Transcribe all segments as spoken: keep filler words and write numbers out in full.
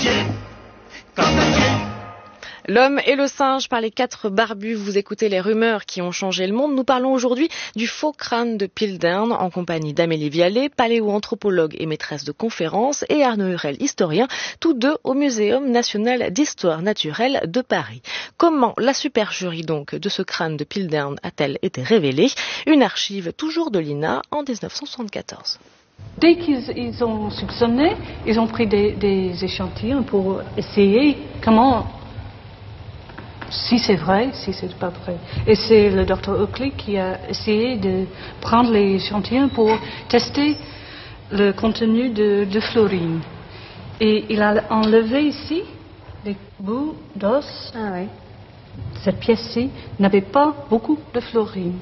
pied, comme un pied. L'homme et le singe par les quatre barbus, vous écoutez les rumeurs qui ont changé le monde. Nous parlons aujourd'hui du faux crâne de Piltdown en compagnie d'Amélie Vialet, paléoanthropologue et maîtresse de conférences, et Arnaud Hurel, historien, tous deux au Muséum national d'histoire naturelle de Paris. Comment la supercherie donc de ce crâne de Piltdown a-t-elle été révélée? Une archive toujours de l'I N A en dix-neuf cent soixante-quatorze. Dès qu'ils ils ont soupçonné, ils ont pris des, des échantillons pour essayer comment... si c'est vrai, si c'est pas vrai. Et c'est le docteur Oakley qui a essayé de prendre les échantillons pour tester le contenu de, de fluorine. Et il a enlevé ici des bouts d'os. Ah oui. Cette pièce-ci n'avait pas beaucoup de fluorine.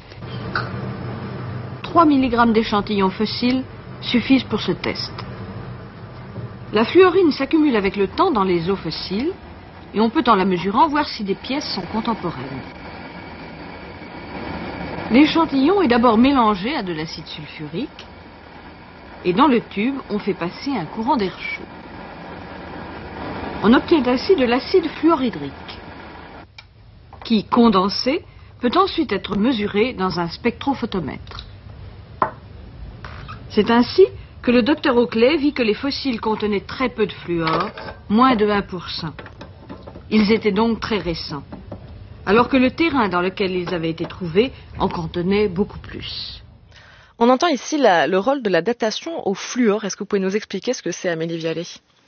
trois milligrammes d'échantillons fossiles suffisent pour ce test. La fluorine s'accumule avec le temps dans les os fossiles et on peut en la mesurant voir si des pièces sont contemporaines. L'échantillon est d'abord mélangé à de l'acide sulfurique et dans le tube on fait passer un courant d'air chaud. On obtient ainsi de l'acide fluorhydrique qui, condensé, peut ensuite être mesuré dans un spectrophotomètre. C'est ainsi que le docteur Oakley vit que les fossiles contenaient très peu de fluor, moins de un pour cent. Ils étaient donc très récents, alors que le terrain dans lequel ils avaient été trouvés en contenait beaucoup plus. On entend ici la, le rôle de la datation au fluor. Est-ce que vous pouvez nous expliquer ce que c'est, Amélie Vialet?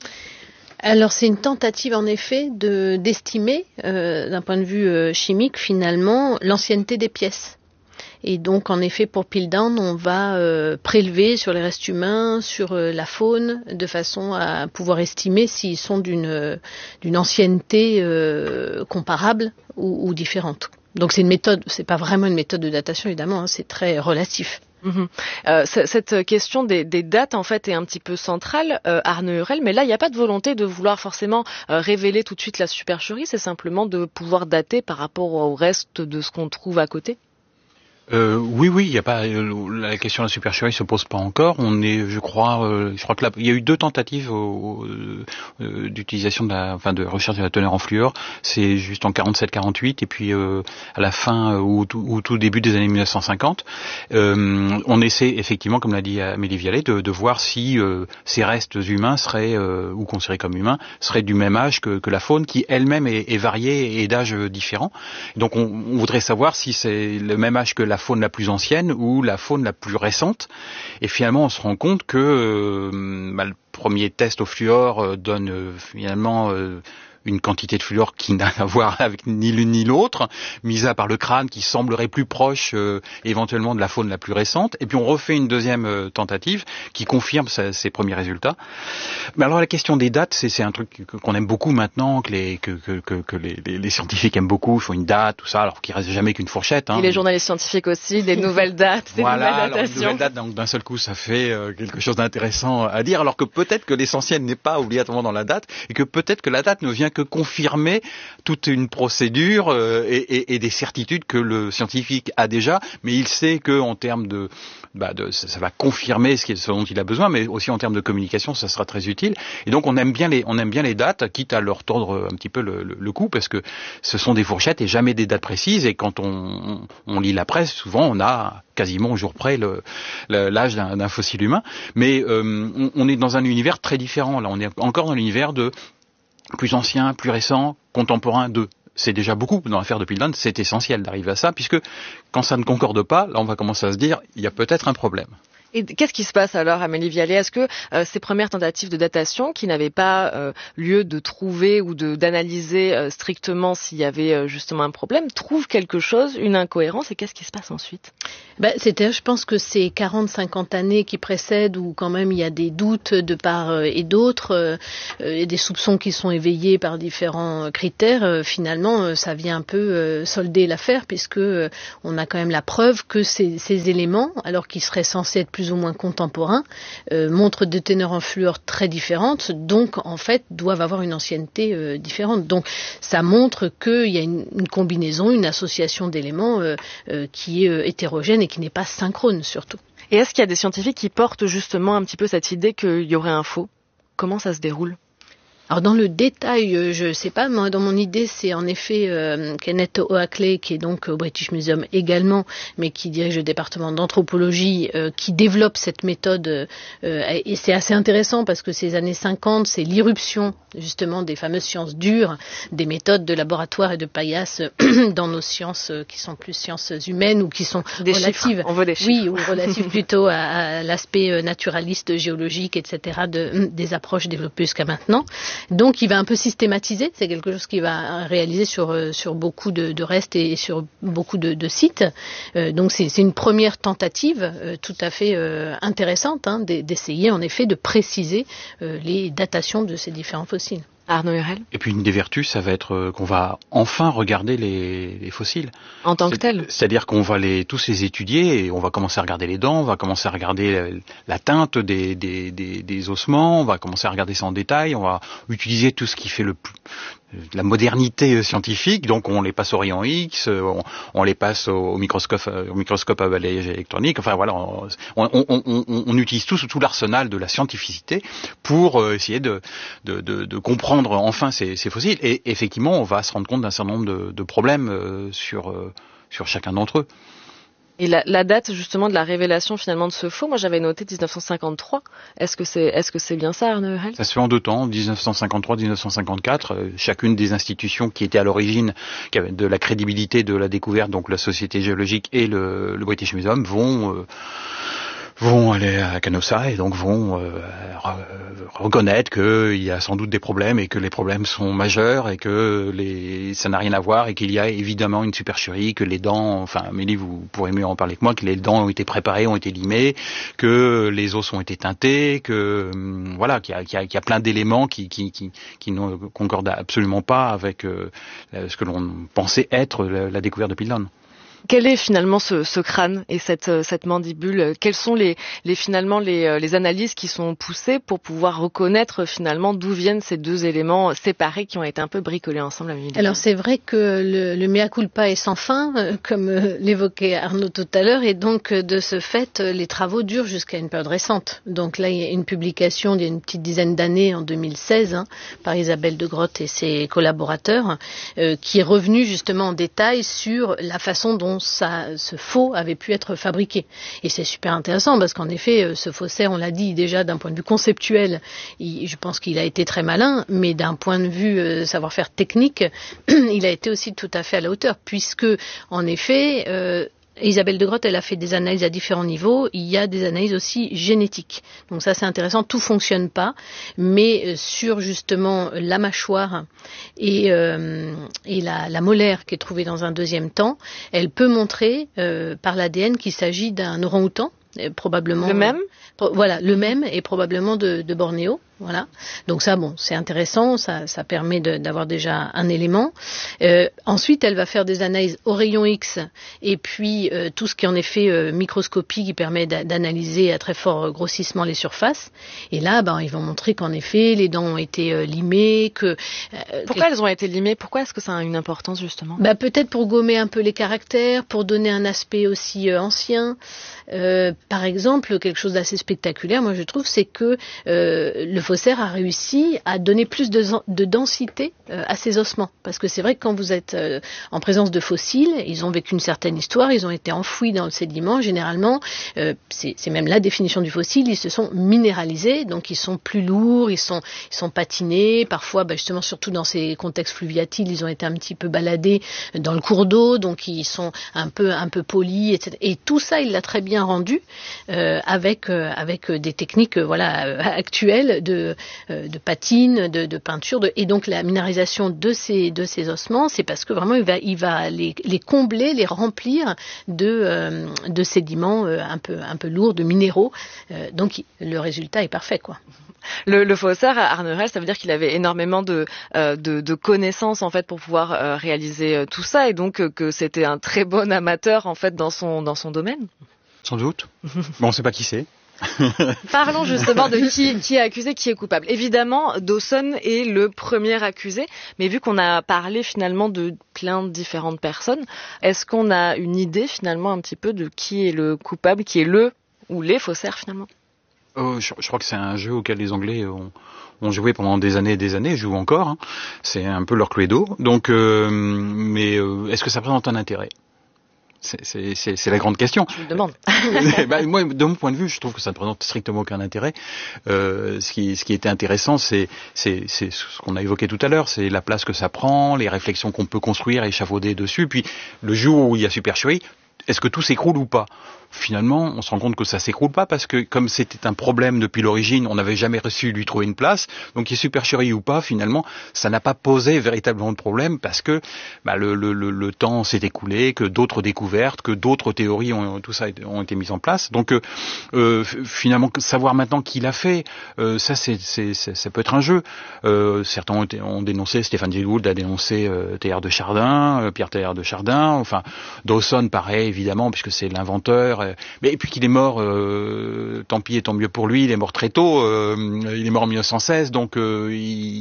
Alors c'est une tentative en effet de, d'estimer, euh, d'un point de vue euh, chimique finalement, l'ancienneté des pièces. Et donc, en effet, pour Piltdown, on va euh, prélever sur les restes humains, sur euh, la faune, de façon à pouvoir estimer s'ils sont d'une, euh, d'une ancienneté euh, comparable ou, ou différente. Donc, c'est une méthode, c'est pas vraiment une méthode de datation, évidemment, hein, c'est très relatif. Mmh. Euh, cette question des, des dates en fait est un petit peu centrale, euh, Arnaud Hurel, mais là il n'y a pas de volonté de vouloir forcément euh, révéler tout de suite la supercherie, c'est simplement de pouvoir dater par rapport au reste de ce qu'on trouve à côté. Euh, oui, oui, il y a pas la question de la supercherie se pose pas encore. On est, je crois, euh, je crois que là, il y a eu deux tentatives au, euh, d'utilisation de la, enfin, de recherche de la teneur en fluor. C'est juste en quarante-sept quarante-huit et puis euh, à la fin euh, ou au tout début des années mille neuf cent cinquante, euh, on essaie effectivement, comme l'a dit Amélie Vialet, de, de voir si euh, ces restes humains seraient euh, ou considérés comme humains seraient du même âge que, que la faune, qui elle-même est, est variée et d'âge différent. Donc, on, on voudrait savoir si c'est le même âge que la faune la plus ancienne ou la faune la plus récente. Et finalement, on se rend compte que euh, bah, le premier test au fluor euh, donne euh, finalement euh, une quantité de fluor qui n'a à voir avec ni l'une ni l'autre, mis à part le crâne qui semblerait plus proche euh, éventuellement de la faune la plus récente. Et puis on refait une deuxième euh, tentative qui confirme sa, ses premiers résultats. Mais alors la question des dates, c'est, c'est un truc que, qu'on aime beaucoup maintenant, que les, que, que, que, que les, les, les scientifiques aiment beaucoup, ils font une date, tout ça, alors qu'il reste jamais qu'une fourchette. Hein. Et les journalistes scientifiques aussi, des nouvelles dates, des voilà, nouvelles datations. Alors, une nouvelle date, donc d'un seul coup, ça fait euh, quelque chose d'intéressant à dire, alors que peut-être que l'essentiel n'est pas obligatoirement dans la date, et que peut-être que la date ne vient que confirmer toute une procédure euh, et, et, et des certitudes que le scientifique a déjà, mais il sait que en termes de, bah de ça, ça va confirmer ce, qui est, ce dont il a besoin, mais aussi en termes de communication, ça sera très utile. Et donc on aime bien les, on aime bien les dates, quitte à leur tordre un petit peu le, le, le cou, parce que ce sont des fourchettes et jamais des dates précises. Et quand on, on, on lit la presse, souvent on a quasiment au jour près le, le, l'âge d'un, d'un fossile humain. Mais euh, on, on est dans un univers très différent. Là, on est encore dans l'univers de plus ancien, plus récent, contemporain de. C'est déjà beaucoup dans l'affaire de Piltdown, c'est essentiel d'arriver à ça, puisque quand ça ne concorde pas, là on va commencer à se dire, il y a peut-être un problème. Et qu'est-ce qui se passe alors, Amélie Vialet? Est-ce que euh, ces premières tentatives de datation, qui n'avaient pas euh, lieu de trouver ou de, d'analyser euh, strictement s'il y avait euh, justement un problème, trouvent quelque chose, une incohérence, et qu'est-ce qui se passe ensuite? Ben, c'est-à-dire, je pense que ces quarante cinquante années qui précèdent, où quand même il y a des doutes de part et d'autre, euh, et des soupçons qui sont éveillés par différents critères, euh, finalement, euh, ça vient un peu euh, solder l'affaire, puisque euh, on a quand même la preuve que ces, ces éléments, alors qu'ils seraient censés être plus ou moins contemporains, euh, montrent des teneurs en fluor très différentes, donc en fait doivent avoir une ancienneté euh, différente. Donc ça montre qu'il y a une, une combinaison, une association d'éléments euh, euh, qui est euh, hétérogène et qui n'est pas synchrone surtout. Et est-ce qu'il y a des scientifiques qui portent justement un petit peu cette idée qu'il y aurait un faux? Comment ça se déroule? Alors dans le détail, je ne sais pas, moi dans mon idée c'est en effet euh, Kenneth Oakley qui est donc au British Museum également, mais qui dirige le département d'anthropologie, euh, qui développe cette méthode euh, et c'est assez intéressant parce que ces années cinquante, c'est l'irruption justement des fameuses sciences dures, des méthodes de laboratoire et de paillasse dans nos sciences euh, qui sont plus sciences humaines ou qui sont des relatives, chiffres. On veut des chiffres. Oui, ou relatives plutôt à, à l'aspect naturaliste, géologique, et cetera de, des approches développées jusqu'à maintenant. Donc, il va un peu systématiser. C'est quelque chose qu'il va réaliser sur sur beaucoup de, de restes et sur beaucoup de, de sites. Euh, donc, c'est, c'est une première tentative euh, tout à fait euh, intéressante hein, d'essayer en effet de préciser euh, les datations de ces différents fossiles. Arnaud Hurel. Et puis une des vertus, ça va être euh, qu'on va enfin regarder les, les fossiles. En tant que C'est, tel. C'est-à-dire qu'on va les, tous les étudier et on va commencer à regarder les dents, on va commencer à regarder la, la teinte des, des, des, des ossements, on va commencer à regarder ça en détail, on va utiliser tout ce qui fait le plus, la modernité scientifique, donc on les passe au rayon X, on, on les passe au, au microscope, au microscope à balayage électronique, enfin voilà, on, on, on, on, on utilise tout, tout l'arsenal de la scientificité pour euh, essayer de, de, de, de comprendre enfin ces, ces fossiles. Et effectivement, on va se rendre compte d'un certain nombre de, de problèmes euh, sur, euh, sur chacun d'entre eux. Et la, la date justement de la révélation finalement de ce faux, moi j'avais noté dix-neuf cent cinquante-trois. Est-ce que c'est, est-ce que c'est bien ça, Arnaud Hurel ? Ça se fait en deux temps, dix-neuf cent cinquante-trois dix-neuf cent cinquante-quatre. Euh, chacune des institutions qui étaient à l'origine qui avaient de la crédibilité de la découverte, donc la Société géologique et le, le British Museum, vont... Euh, vont aller à Canossa et donc vont euh, re- reconnaître qu'il y a sans doute des problèmes et que les problèmes sont majeurs et que les, ça n'a rien à voir et qu'il y a évidemment une supercherie, que les dents, enfin Amélie vous pourrez mieux en parler que moi, que les dents ont été préparées, ont été limées, que les os ont été teintés, que hum, voilà, qu'il y a, qu'il y a, qu'il y a plein d'éléments qui, qui, qui, qui ne concordent absolument pas avec euh, ce que l'on pensait être la, la découverte de Piltdown. Quel est finalement ce, ce crâne et cette, cette mandibule ? Quelles sont les, les, finalement les, les analyses qui sont poussées pour pouvoir reconnaître finalement d'où viennent ces deux éléments séparés qui ont été un peu bricolés ensemble à Amélie ? Alors c'est vrai que le, le mea culpa est sans fin, euh, comme euh, l'évoquait Arnaud tout à l'heure, et donc euh, de ce fait, euh, les travaux durent jusqu'à une période récente. Donc là, il y a une publication d'il y a une petite dizaine d'années, en deux mille seize, hein, par Isabelle de Grotte et ses collaborateurs, euh, qui est revenue justement en détail sur la façon dont Ça, ce faux avait pu être fabriqué. Et c'est super intéressant parce qu'en effet, ce faussaire, on l'a dit déjà d'un point de vue conceptuel, il, je pense qu'il a été très malin, mais d'un point de vue euh, savoir-faire technique, il a été aussi tout à fait à la hauteur, puisque en effet, euh, Isabelle de Grotte, elle a fait des analyses à différents niveaux. Il y a des analyses aussi génétiques. Donc ça, c'est intéressant. Tout fonctionne pas, mais sur justement la mâchoire et, euh, et la, la molaire qui est trouvée dans un deuxième temps, elle peut montrer euh, par l'A D N qu'il s'agit d'un orang-outan. Probablement le même pro, voilà le même et probablement de, de Bornéo, voilà. Donc ça, bon, c'est intéressant, ça, ça permet de, d'avoir déjà un élément. Euh, ensuite, elle va faire des analyses au rayon X et puis euh, tout ce qui est en effet euh, microscopie qui permet d'a, d'analyser à très fort grossissement les surfaces. Et là, ben, ils vont montrer qu'en effet, les dents ont été euh, limées. Que euh, pourquoi que... elles ont été limées ? Pourquoi est-ce que ça a une importance justement ? Ben, peut-être pour gommer un peu les caractères, pour donner un aspect aussi euh, ancien. Euh, par exemple, quelque chose d'assez spectaculaire, moi je trouve, c'est que euh, le faussaire a réussi à donner plus de, de densité euh, à ses ossements. Parce que c'est vrai que quand vous êtes euh, en présence de fossiles, ils ont vécu une certaine histoire, ils ont été enfouis dans le sédiment. Généralement, euh, c'est, c'est même la définition du fossile, ils se sont minéralisés, donc ils sont plus lourds, ils sont, ils sont patinés. Parfois, bah, justement, surtout dans ces contextes fluviatiles, ils ont été un petit peu baladés dans le cours d'eau, donc ils sont un peu, un peu polis, et cetera. Et tout ça, il l'a très bien rendu euh, avec euh, avec des techniques euh, voilà euh, actuelles de euh, de patine, de, de peinture, de, et donc la minéralisation de ces de ces ossements, c'est parce que vraiment il va il va les les combler, les remplir de euh, de sédiments euh, un peu un peu lourds, de minéraux. Euh, donc le résultat est parfait, quoi. Le, le faussaire, Arnaud Hurel, ça veut dire qu'il avait énormément de, euh, de, de connaissances en fait pour pouvoir euh, réaliser euh, tout ça, et donc euh, que c'était un très bon amateur en fait dans son dans son domaine. Sans doute. Bon, on ne sait pas qui c'est. Parlons justement de qui, qui est accusé, qui est coupable. Évidemment, Dawson est le premier accusé, mais vu qu'on a parlé finalement de plein de différentes personnes, est-ce qu'on a une idée finalement un petit peu de qui est le coupable, qui est le ou les faussaires finalement ? Oh, je, je crois que c'est un jeu auquel les Anglais ont, ont joué pendant des années et des années, jouent encore. Hein. C'est un peu leur credo. Donc, euh, mais euh, est-ce que ça présente un intérêt ? C'est, c'est, c'est, c'est la grande question. Je me demande. bah, moi, de mon point de vue, je trouve que ça ne présente strictement aucun intérêt. Euh, ce qui, ce qui était intéressant, c'est, c'est, c'est ce qu'on a évoqué tout à l'heure, c'est la place que ça prend, les réflexions qu'on peut construire et échafauder dessus. Puis, le jour où il y a supercherie, est-ce que tout s'écroule ou pas ? Finalement, on se rend compte que ça s'écroule pas parce que comme c'était un problème depuis l'origine, on n'avait jamais réussi à lui trouver une place. Donc, qu'il y ait supercherie ou pas, finalement, ça n'a pas posé véritablement de problème parce que bah, le, le, le, le temps s'est écoulé, que d'autres découvertes, que d'autres théories ont tout ça ont été mises en place. Donc, euh, euh, finalement, savoir maintenant qui l'a fait, euh, ça, c'est, c'est, c'est, ça peut être un jeu. Euh, certains ont, été, ont dénoncé, Stéphane Jay Gould a dénoncé euh, Teilhard de Chardin, euh, Pierre Teilhard de Chardin. Enfin, Dawson, pareil, évidemment, puisque c'est l'inventeur. Mais et puis qu'il est mort, euh, tant pis et tant mieux pour lui, il est mort très tôt, euh, il est mort en mille neuf cent seize, donc euh,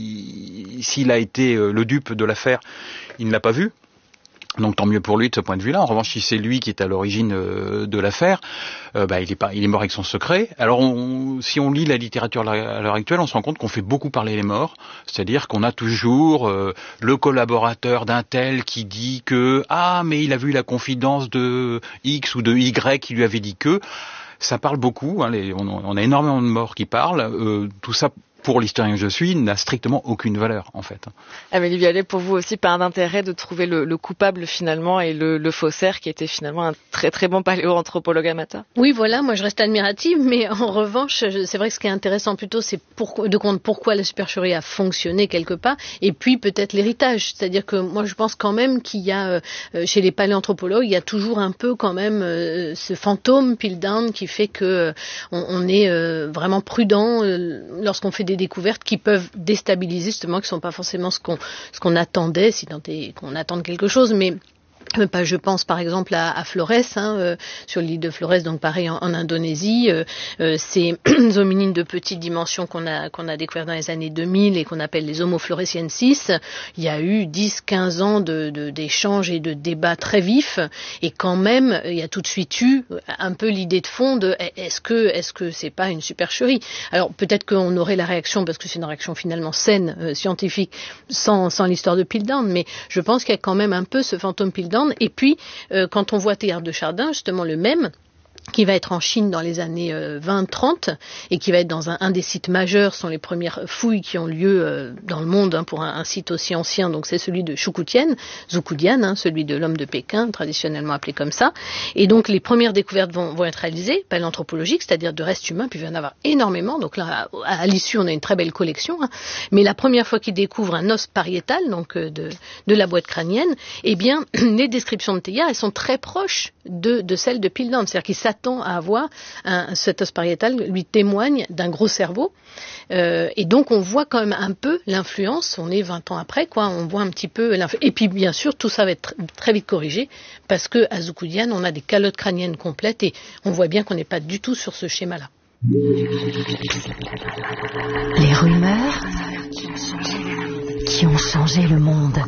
il, s'il a été euh, le dupe de l'affaire, il ne l'a pas vu. Donc tant mieux pour lui de ce point de vue-là. En revanche, si c'est lui qui est à l'origine euh, de l'affaire, euh, bah, il est pas, il est mort avec son secret. Alors, on, si on lit la littérature à l'heure actuelle, on se rend compte qu'on fait beaucoup parler les morts. C'est-à-dire qu'on a toujours euh, le collaborateur d'un tel qui dit que ah mais il a vu la confidence de X ou de Y qui lui avait dit que. Ça parle beaucoup. Hein, les, on, on a énormément de morts qui parlent. Euh, tout ça. Pour l'historien que je suis, n'a strictement aucune valeur, en fait. Amélie Vialet, pour vous aussi, pas d'intérêt de trouver le, le coupable, finalement, et le, le faussaire, qui était finalement un très très bon paléoanthropologue amateur. Oui, voilà, moi je reste admirative, mais en revanche, c'est vrai que ce qui est intéressant plutôt, c'est pour, de comprendre pourquoi la supercherie a fonctionné quelque part, et puis peut-être l'héritage. C'est-à-dire que moi je pense quand même qu'il y a, euh, chez les paléanthropologues, il y a toujours un peu quand même euh, ce fantôme Piltdown qui fait que euh, on, on est euh, vraiment prudent euh, lorsqu'on fait des découvertes qui peuvent déstabiliser, justement, qui ne sont pas forcément ce qu'on, ce qu'on attendait, si tant est qu'on attende quelque chose, mais je pense par exemple à, à Flores, hein, euh, sur l'île de Flores, donc pareil en, en Indonésie, euh, euh, ces hominines de petite dimension qu'on a qu'on a découvert dans les années deux mille et qu'on appelle les Homo floresiensis. Il y a eu dix quinze ans de, de, d'échanges et de débats très vifs, et quand même il y a tout de suite eu un peu l'idée de fond de est-ce que est-ce que c'est pas une supercherie. Alors peut-être qu'on aurait la réaction, parce que c'est une réaction finalement saine, euh, scientifique, sans sans l'histoire de Piltdown, mais je pense qu'il y a quand même un peu ce fantôme Piltdown. Et puis, euh, quand on voit Teilhard de Chardin, justement le même, qui va être en Chine dans les années euh, vingt trente et qui va être dans un, un des sites majeurs, ce sont les premières fouilles qui ont lieu euh, dans le monde, hein, pour un, un site aussi ancien, donc c'est celui de Choukoutian, Zhoukoudian, hein, celui de l'homme de Pékin, traditionnellement appelé comme ça. Et donc les premières découvertes vont, vont être réalisées, paléanthropologiques, c'est-à-dire de restes humains, puis il va y en avoir énormément, donc là à, à l'issue on a une très belle collection, hein. Mais la première fois qu'ils découvrent un os pariétal, donc euh, de, de la boîte crânienne, eh bien les descriptions de Teilhard, elles sont très proches de, de celles de Piltdown, c'est-à-dire qu'ils s'attendent à avoir un, cet os pariétal lui témoigne d'un gros cerveau, euh, et donc on voit quand même un peu l'influence. On est vingt ans après, quoi, on voit un petit peu l'influence. Et puis bien sûr tout ça va être tr- très vite corrigé, parce que à Zhoukoudian on a des calottes crâniennes complètes et on voit bien qu'on n'est pas du tout sur ce schéma-là. Les rumeurs qui ont changé le monde.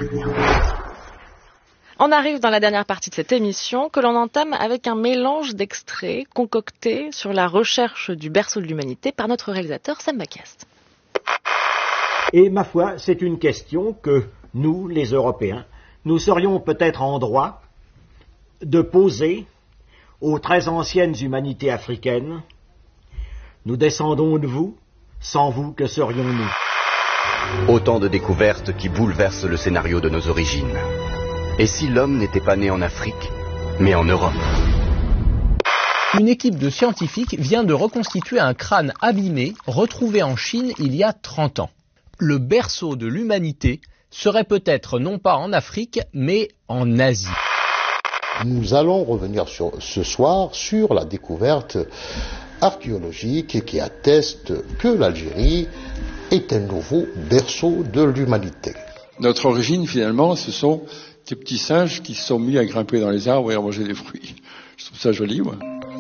On arrive dans la dernière partie de cette émission, que l'on entame avec un mélange d'extraits concoctés sur la recherche du berceau de l'humanité par notre réalisateur Sam Bacast. Et ma foi, c'est une question que nous, les Européens, nous serions peut-être en droit de poser aux très anciennes humanités africaines. Nous descendons de vous, sans vous, que serions-nous ? Autant de découvertes qui bouleversent le scénario de nos origines. Et si l'homme n'était pas né en Afrique, mais en Europe ? Une équipe de scientifiques vient de reconstituer un crâne abîmé retrouvé en Chine il y a trente ans. Le berceau de l'humanité serait peut-être non pas en Afrique, mais en Asie. Nous allons revenir sur, ce soir sur la découverte archéologique qui atteste que l'Algérie est un nouveau berceau de l'humanité. Notre origine, finalement, ce sont ces petits singes qui se sont mis à grimper dans les arbres et à manger des fruits. Je trouve ça joli, moi.